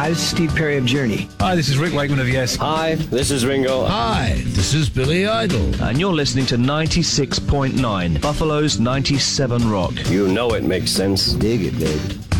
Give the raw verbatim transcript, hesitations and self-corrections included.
Hi, this is Steve Perry of Journey. Hi, this is Rick Wakeman of Yes. Hi, this is Ringo. Hi, this is Billy Idol. And you're listening to ninety-six point nine, Buffalo's ninety-seven Rock. You know it makes sense. Dig it, baby.